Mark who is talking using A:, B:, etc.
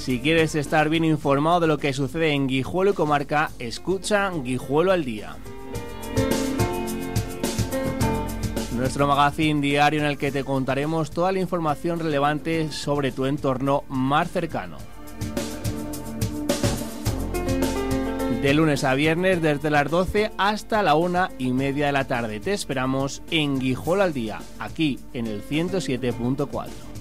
A: Si quieres estar bien informado de lo que sucede en Guijuelo y comarca, escucha Guijuelo al Día. Nuestro magazín diario en el que te contaremos toda la información relevante sobre tu entorno más cercano. De lunes a viernes desde las 12 hasta la 1:30 de la tarde. Te esperamos en Guijuelo al Día, aquí en el 107.4.